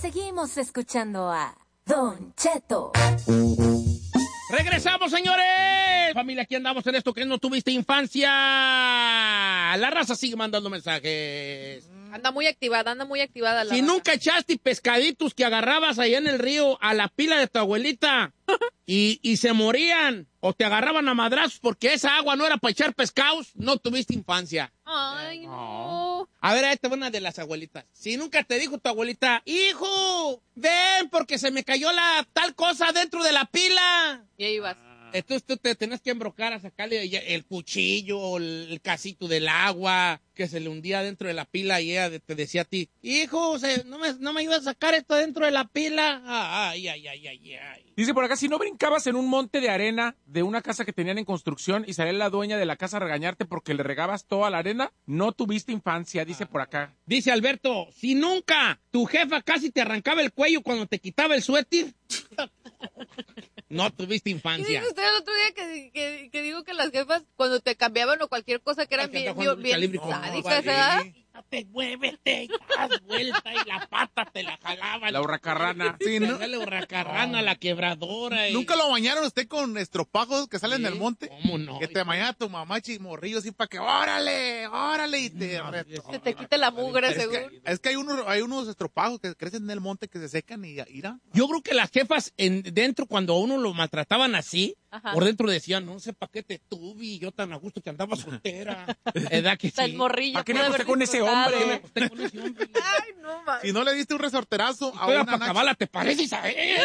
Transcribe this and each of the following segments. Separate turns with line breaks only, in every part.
Seguimos escuchando a Don Cheto.
¡Regresamos, señores! Familia, aquí andamos en esto que no tuviste infancia. La raza sigue mandando mensajes.
Anda muy activada la
Si
raza.
nunca echaste pescaditos que agarrabas allá en el río a la pila de tu abuelita y se morían o te agarraban a madrazos porque esa agua no era para echar pescados, no tuviste infancia.
Ay, no.
A ver, esta es una de las abuelitas. Si nunca te dijo tu abuelita, hijo, ven porque se me cayó la tal cosa dentro de la pila.
Y ahí vas.
Entonces tú te tenías que embrocar a sacarle el cuchillo, el casito del agua que se le hundía dentro de la pila y ella te decía a ti, hijo, no me ayudas a sacar esto dentro de la pila. Ay.
Dice por acá, si no brincabas en un monte de arena de una casa que tenían en construcción y salía la dueña de la casa a regañarte porque le regabas toda la arena, no tuviste infancia, dice por acá.
Dice Alberto, si nunca tu jefa casi te arrancaba el cuello cuando te quitaba el suéter, no tuviste
¿Qué
infancia.
dice usted el otro día que digo que las jefas cuando te cambiaban o cualquier cosa que eran bien sádicas, ¿verdad?
Te muévete y das vuelta y la pata te la jalaban.
La hurracarrana.
Sí, ¿no?
La hurracarrana, la quebradora.
¿Nunca lo bañaron usted con estropajos que salen del monte?
¿Cómo no?
Que te bañaba tu mamá chismorrillo así para que órale, y te...
Se te quita la mugre,
Es
según.
es que hay unos estropajos que crecen en el monte que se secan y irá.
Yo creo que las jefas dentro, cuando a uno lo maltrataban así,
Ajá.
por dentro decían, no sé para qué te tuve, y yo tan a gusto que andaba soltera. ¿Verdad que
Hasta
sí?
el morrillo.
¿Para qué me
pudo
acosté
haber
con ese
disfrutado.
hombre?
Me acosté con ese hombre.
Ay, no mames.
Si no le diste un resorterazo a
Juega
una
para
nacha
cabala, ¿te pareces a él?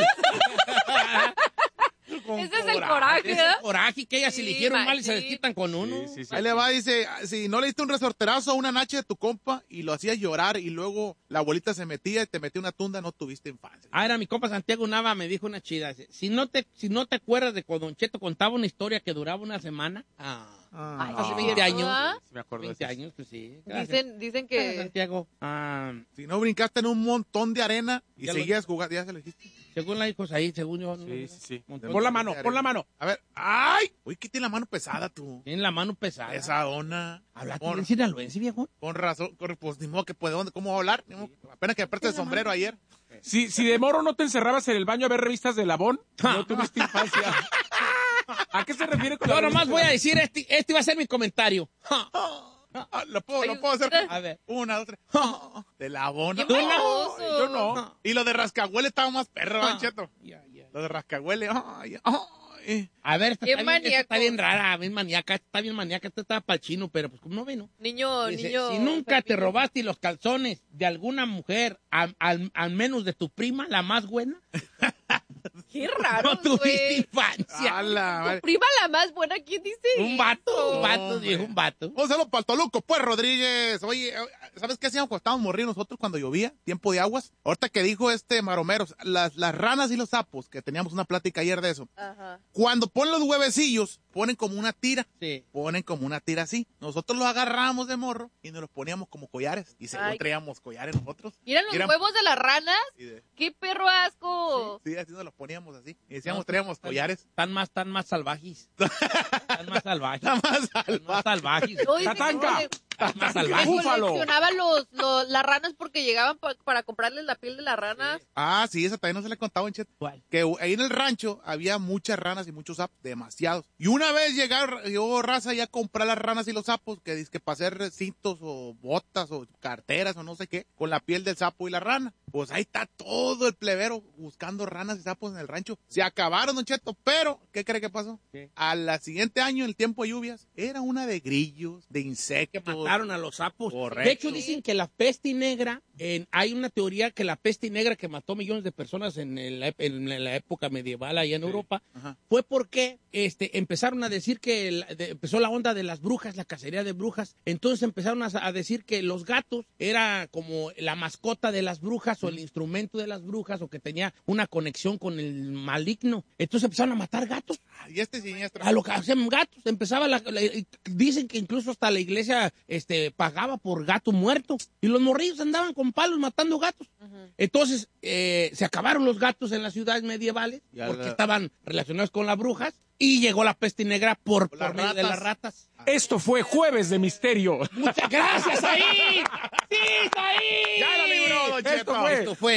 con
Ese es el
coraje.
coraje,
Ese
¿eh?
coraje que ellas se
Sí,
eligieron mal y se
machín.
desquitan con uno.
Sí.
Ahí le va, dice, si no le diste un resorterazo a una nacha de tu compa y lo hacías llorar y luego la abuelita se metía y te metía una tunda, no tuviste infancia.
Ah, era mi compa Santiago Nava, me dijo una chida. Dice, si no te acuerdas de cuando Don Cheto contaba una historia que duraba una semana.
Ay,
Hace
sí,
20
¿verdad?
años.
Sí, me acuerdo de
20
eso.
años, pues sí. Gracias.
Dicen
Gracias,
que...
Santiago.
Si no brincaste en un montón de arena y
Ya lo-
seguías jugando, ya se lo dijiste.
Según la hijos ahí, según yo.
Sí.
Montón
Pon la
de-
mano, pon la mano.
A ver, ¡ay! Uy, que tiene la mano pesada tú.
Tiene la mano pesada.
Pesadona.
¿Hablaste
Con-
bien sinaloense, viejo?
Con razón, pues ni modo que puede, ¿cómo va a hablar? Ni modo, apenas que apreste el sombrero ayer.
Si de morro no te encerrabas en el baño a ver revistas de Labón, no tuviste infancia. ¿A qué se refiere con
Yo
la
nomás
revista
voy a
de
decir, este va a ser mi comentario.
Lo puedo hacer.
A ver.
Una, dos, tres. De la bona.
¡Qué baboso!
Labón? Yo no.
Y lo de rascahuele estaba más perro, Don Cheto.
Ya.
Lo de rascahuele.
A ver, esta
Qué
está bien, esta está
maníaco.
bien rara, bien maníaca, esta está para el chino, pero pues como no vino.
Niño.
Dice, si nunca te robaste los calzones de alguna mujer, al menos de tu prima, la más buena,
Qué raro,
no tuviste
güey.
infancia.
A la
Tu
madre.
prima la más buena, ¿quién dice
Un vato,
hombre.
dijo un vato.
Un saludo para el Toluco, pues, Rodríguez. Oye, ¿sabes qué hacíamos cuando estábamos morridos nosotros cuando llovía? Tiempo de aguas. Ahorita que dijo Maromero, las ranas y los sapos, que teníamos una plática ayer de eso.
Ajá.
Cuando ponen los huevecillos, ponen como una tira.
Sí.
Ponen como una tira así. Nosotros los agarramos de morro y nos los poníamos como collares. Y según
Ay.
traíamos collares nosotros.
¿Miran los
Eran-
huevos de las ranas?
Sí,
¡Qué perro asco!
sí, así nos los poníamos así. Y decíamos,
No,
traíamos collares.
Están más salvajes. Están más salvajes.
Nada más
Están más salvajes.
No, dicen
Tatanka.
que
Están más
que
salvajes.
Búfalo.
coleccionaban las ranas porque llegaban para comprarles la piel de las ranas.
Ah, sí, esa también no se le contaba en Chet.
¿Cuál?
Que ahí en el rancho había muchas ranas y muchos sapos, demasiados. Y una vez llegó raza ya a comprar las ranas y los sapos, que dice que para hacer cintos o botas o carteras o no sé qué, con la piel del sapo y la rana. Pues ahí está todo el plebero buscando ranas y sapos en el rancho. Se acabaron, Don Cheto, pero ¿qué cree que pasó?
¿Qué?
Al siguiente año, en el tiempo de lluvias, era una de grillos, de
Que
insectos.
mataron a los sapos.
Correcto.
De hecho, dicen que la peste negra, hay una teoría que la peste negra que mató millones de personas en la época medieval allá en Europa,
Ajá.
fue porque empezaron a decir que empezó la onda de las brujas, la cacería de brujas. Entonces empezaron a decir que los gatos era como la mascota de las brujas o el instrumento de las brujas o que tenía una conexión con el maligno. Entonces empezaron a matar gatos.
Y siniestro.
A lo que hacían gatos, empezaba dicen que incluso hasta la iglesia pagaba por gato muerto y los morrillos andaban con palos matando gatos. Entonces se acabaron los gatos en las ciudades medievales
Ya
porque
la-
estaban relacionados con las brujas y llegó la peste negra por
Las
medio de
ratas.
las ratas.
Esto fue Jueves de Misterio.
Muchas gracias ahí. Sí, está ahí.
Ya lo libró, Don
Esto
Cheto.
fue
Esto fue